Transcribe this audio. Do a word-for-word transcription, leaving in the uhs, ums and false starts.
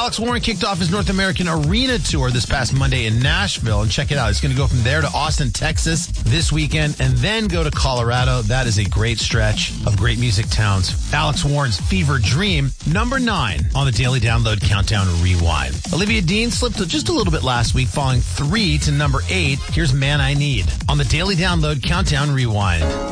Alex Warren kicked off his North American Arena Tour this past Monday in Nashville. And check it out. It's going to go from there to Austin, Texas this weekend and then go to Colorado. That is a great stretch of great music towns. Alex Warren's Fever Dream, number nine on the Daily Download Countdown Rewind. Olivia Dean slipped just a little bit last week, falling three to number eight. Here's Man I Need on the Daily Download Countdown Rewind.